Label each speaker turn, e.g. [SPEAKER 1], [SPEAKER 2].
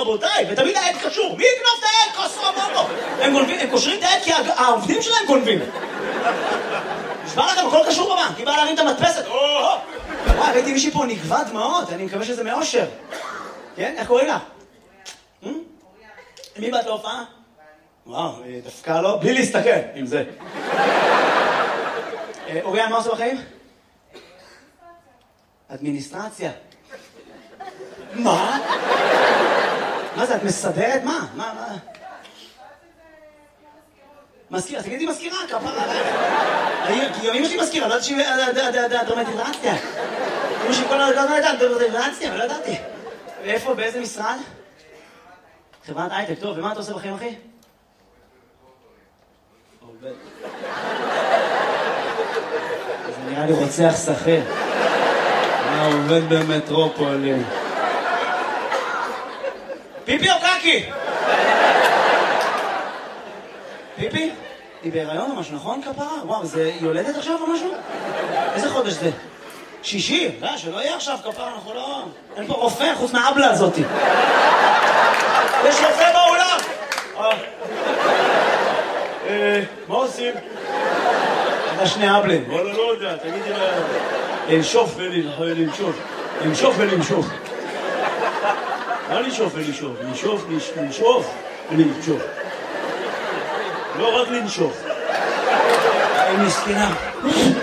[SPEAKER 1] רבותיי, ותמיד העד קשור. מי יקנוב את העד? קוסו אמרו. הם קושרים את העד כי העובדים שלהם גונבים. נשמע לכם, הכל קשור בבנק, היא באה להרים את המדפסת. וואי, ראיתי מישהי פה נגבה דמעות, אני מקווה שזה מאושר. כן? איך קוראים לה? מי באת להופעה? וואו, דווקא לא, בלי להסתכל עם זה. אוריאן, מה עושה בחיים? אדמיניסטרציה. מה? מה זה, את מסדרת? מה? מזכירה, תגידי מזכירה, כפרה. אמא שלי מזכירה, לא יודעת שהיא דרמטיזציה. אמא שלי כל הזמן הייתה דרמטיזציה, ולא ידעתי. ואיפה, באיזה משרד? חברת הייטק, טוב, ומה אתה עושה בחיים, אחי? עובד. זה נראה לי רוצח שכיר. עובד במטרופולין. פיפי או קקי? פיפי? היא בהיריון או משהו, נכון כפרה? וואו, היא יולדת עכשיו או משהו? איזה חודש זה? שישי? לא, שלא יהיה עכשיו כפרה, אנחנו לא... אין פה רופא חוץ מהאבלה הזאת. יש רופא באולם! מה עושים? אתה שני אבלים. וואלה, לא יודע, תגידי לה... לנשוף ולנשוף. לנשוף ולנשוף. לא לנשוף ולנשוף. לנשוף ולנשוף. לא רק לנשוף. היא מסכנה.